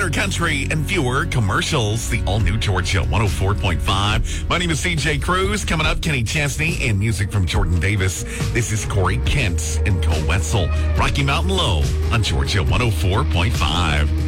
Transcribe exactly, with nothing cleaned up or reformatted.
Better country and fewer commercials. The all-new Georgia one oh four point five. My name is C J Cruz. Coming up, Kenny Chesney and music from Jordan Davis. This is Corey Kent and Cole Wetzel. Rocky Mountain Low on Georgia one oh four point five.